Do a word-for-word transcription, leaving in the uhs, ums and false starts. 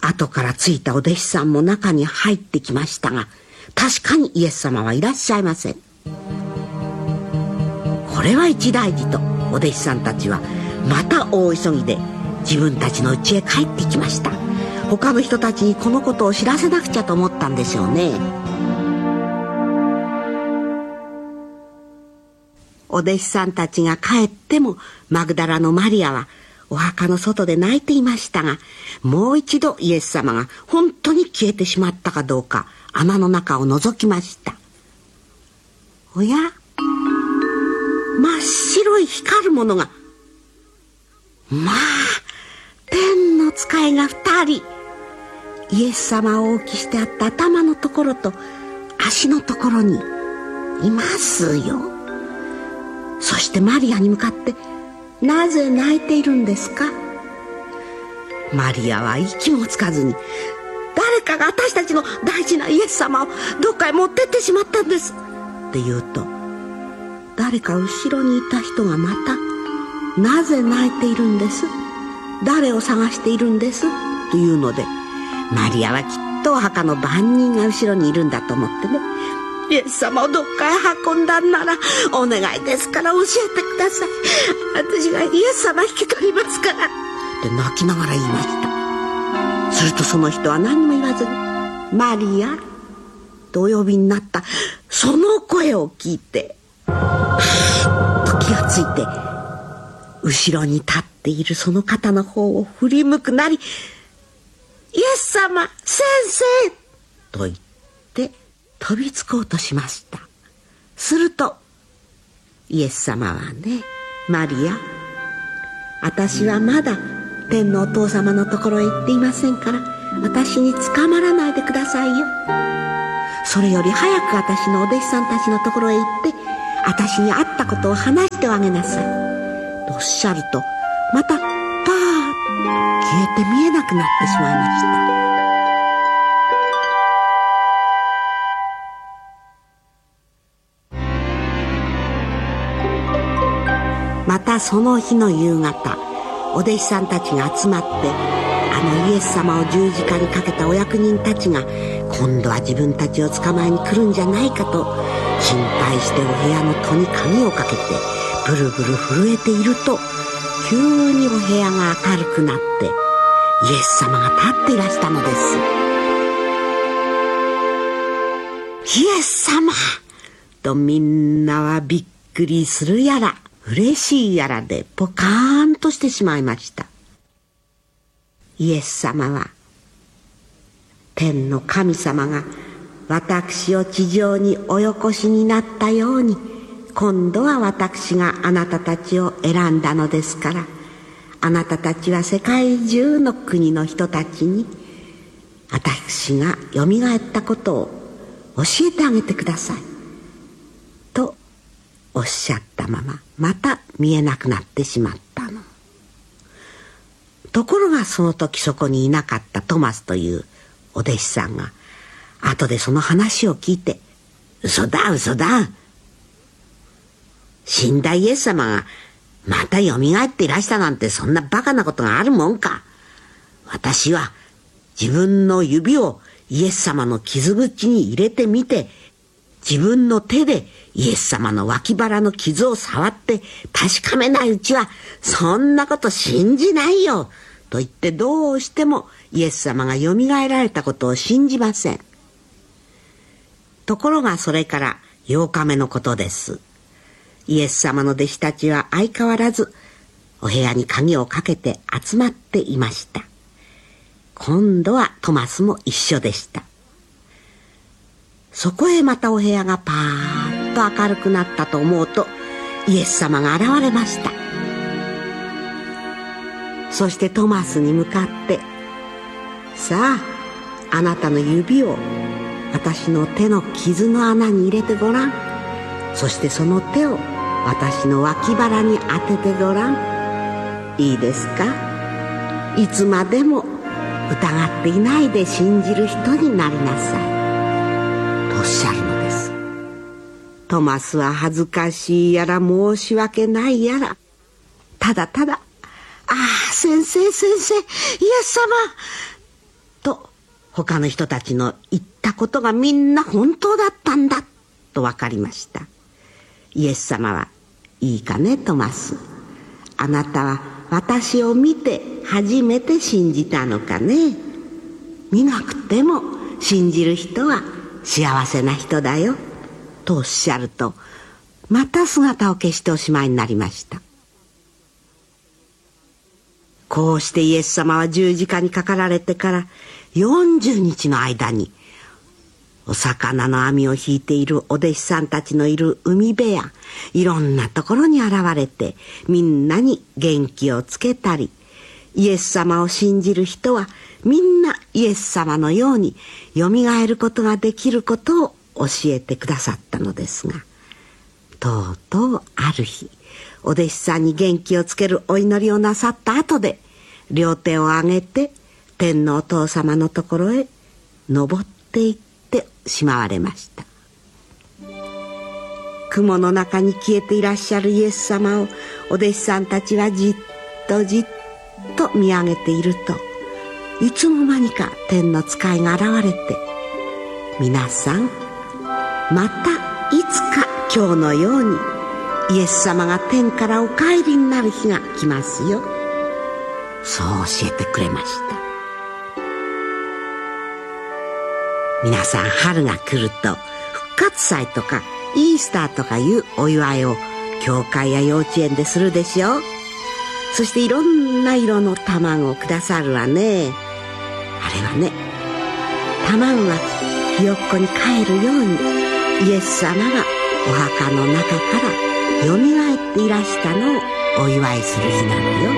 後からついたお弟子さんも中に入ってきましたが、確かにイエス様はいらっしゃいません。これは一大事と、お弟子さんたちはまた大急ぎで自分たちの家へ帰ってきました。他の人たちにこのことを知らせなくちゃと思ったんでしょうね。お弟子さんたちが帰っても、マグダラのマリアはお墓の外で泣いていましたが、もう一度イエス様が本当に消えてしまったかどうか穴の中を覗きました。おや、真っ白い光るものが、まあ天の使いが二人、イエス様を置きしてあった頭のところと足のところにいますよ。そしてマリアに向かって、なぜ泣いているんですか？マリアは息もつかずに、誰かが私たちの大事なイエス様をどっかへ持ってってしまったんですって言うと、誰か後ろにいた人がまた、なぜ泣いているんです、誰を探しているんですというので、マリアはきっとお墓の番人が後ろにいるんだと思ってね、イエス様をどっかへ運んだんならお願いですから教えてください、私がイエス様引き取りますからって泣きながら言いました。するとその人は何も言わずに、マリアとお呼びになったその声を聞いて、はーっと気がついて、後ろに立っているその方の方を振り向くなり、イエス様、先生と言って飛びつこうとしました。するとイエス様はね、マリア、私はまだ天のお父様のところへ行っていませんから、私に捕まらないでくださいよ。それより早く私のお弟子さんたちのところへ行って、私に会ったことを話してあげなさいとおっしゃると、またパーッ消えて見えなくなってしまいました。またその日の夕方、お弟子さんたちが集まって、あのイエス様を十字架にかけたお役人たちが今度は自分たちを捕まえに来るんじゃないかと心配して、お部屋の戸に鍵をかけてブルブル震えていると、急にお部屋が明るくなって、イエス様が立っていらしたのです。イエス様とみんなはびっくりするやら嬉しいやらでポカーンとしてしまいました。イエス様は、天の神様が私を地上におよこしになったように、今度は私があなたたちを選んだのですから、あなたたちは世界中の国の人たちに私がよみがえったことを教えてあげてくださいとおっしゃったまま、また見えなくなってしまったの。ところがその時そこにいなかったトマスというお弟子さんが後でその話を聞いて、嘘だ嘘だ、死んだイエス様がまたよみがえっていらしたなんて、そんなバカなことがあるもんか。私は自分の指をイエス様の傷口に入れてみて、自分の手でイエス様の脇腹の傷を触って確かめないうちはそんなこと信じないよと言って、どうしてもイエス様がよみがえられたことを信じません。ところがそれからようかめのことです。イエス様の弟子たちは相変わらずお部屋に鍵をかけて集まっていました。今度はトマスも一緒でした。そこへまたお部屋がパーッと明るくなったと思うと、イエス様が現れました。そしてトマスに向かって、さあ、あなたの指を私の手の傷の穴に入れてごらん。そしてその手を私の脇腹に当ててごらん。いいですか？いつまでも疑っていないで信じる人になりなさいとおっしゃるのです。トマスは恥ずかしいやら申し訳ないやら、ただただ、ああ先生先生、イエス様と他の人たちの言ったことがみんな本当だったんだと分かりました。イエス様は、いいかねトマス、あなたは私を見て初めて信じたのかね。見なくても信じる人は幸せな人だよとおっしゃると、また姿を消しておしまいになりました。こうしてイエス様は十字架にかかられてからよんじゅうにちの間に、お魚の網を引いているお弟子さんたちのいる海辺やいろんなところに現れて、みんなに元気をつけたり、イエス様を信じる人はみんなイエス様のようによみがえることができることを教えてくださったのですが、とうとうある日、お弟子さんに元気をつけるお祈りをなさった後で、両手を上げて天のお父様のところへ登っていってしまわれました。雲の中に消えていらっしゃるイエス様をお弟子さんたちはじっとじっと見上げていると、いつの間にか天の使いが現れて、皆さん、またいつか今日のようにイエス様が天からお帰りになる日が来ますよ、そう教えてくれました。皆さん、春が来ると復活祭とかイースターとかいうお祝いを教会や幼稚園でするでしょ。そしていろんな色の卵をくださるわね。あれはね、卵がひよっこに帰るようにイエス様がお墓の中からよみがえっていらしたのをお祝いする日なのよ。